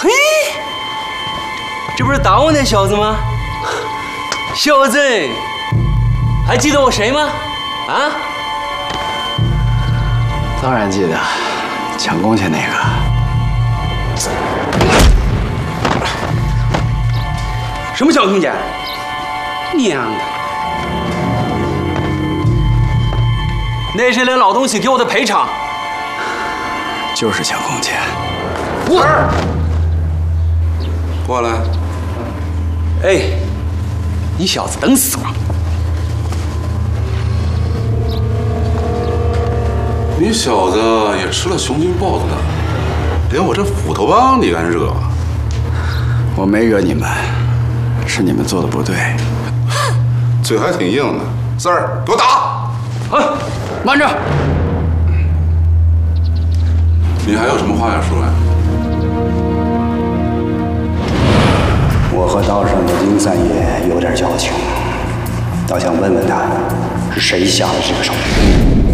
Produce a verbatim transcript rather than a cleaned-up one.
嘿，这不是打我那小子吗？小子，还记得我谁吗？啊？ 当然记得，抢工钱那个。 什么小空间？娘的！那是连老东西给我的赔偿。 就是抢工钱。 我。 过来。 哎，你小子等死我！ 你小子也吃了熊精豹子的，连我这斧头帮你敢惹？ 我没惹你们，是你们做的不对。 嘴还挺硬的，三儿，给我打！ 啊，慢着！ 你还有什么话要说呀？ 我和道上的丁三爷有点交情，倒想问问他，是谁下的这个手。